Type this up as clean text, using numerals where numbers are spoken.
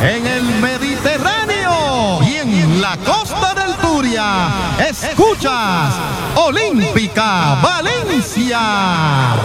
en el Mediterráneo y en la costa del Turia. Escuchas Olímpica Valencia.